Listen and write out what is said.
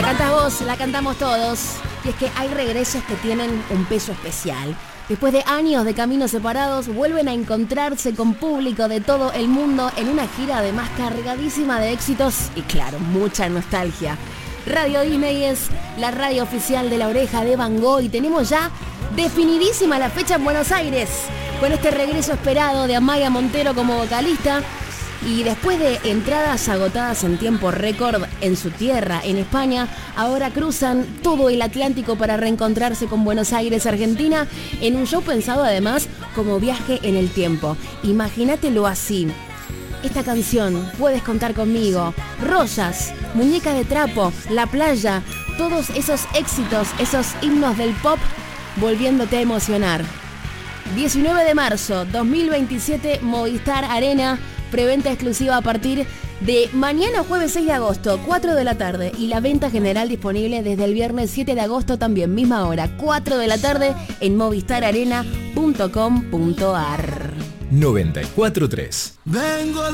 cantas vos, la cantamos todos. Y es que hay regresos que tienen un peso especial. Después de años de caminos separados, vuelven a encontrarse con público de todo el mundo en una gira además cargadísima de éxitos y claro, mucha nostalgia. Radio Disney es la radio oficial de La Oreja de Van Gogh y tenemos ya definidísima la fecha en Buenos Aires, con este regreso esperado de Amaia Montero como vocalista. Y después de entradas agotadas en tiempo récord en su tierra, en España, ahora cruzan todo el Atlántico para reencontrarse con Buenos Aires, Argentina, en un show pensado además como viaje en el tiempo. Imagínatelo así. Esta canción, Puedes contar conmigo, Rosas, Muñeca de trapo, La playa, todos esos éxitos, esos himnos del pop, volviéndote a emocionar. 19 de marzo 2027, Movistar Arena. Preventa exclusiva a partir de mañana jueves 6 de agosto, 4 de la tarde. Y la venta general disponible desde el viernes 7 de agosto también, misma hora, 4 de la tarde en movistararena.com.ar. 94.3.